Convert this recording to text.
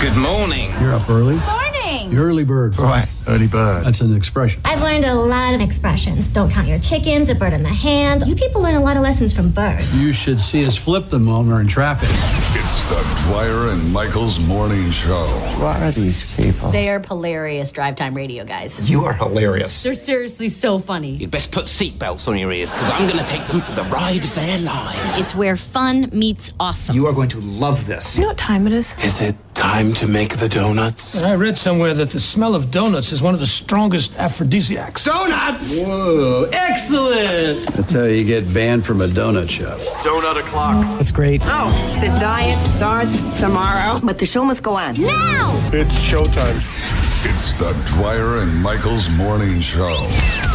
Good morning. You're up early? Morning. The early bird. Right, early bird. That's an expression. I've learned a lot of expressions. Don't count your chickens, a bird in the hand. You people learn a lot of lessons from birds. You should see us flip them when we're in traffic. It's the Dwyer and Michael's Morning Show. What are these people? They are hilarious drive time radio guys. You are hilarious. They're seriously so funny. You'd best put seatbelts on your ears, because I'm going to take them for the ride of their lives. It's where fun meets awesome. You are going to love this. You know what time it is? Is it time to make the donuts? I read somewhere that the smell of donuts is one of the strongest aphrodisiacs. Donuts! Whoa, excellent! That's how you get banned from a donut shop. Donut o'clock. That's great. Oh, the diet starts tomorrow. But the show must go on. Now! It's showtime. It's the Dwyer and Michael's Morning Show.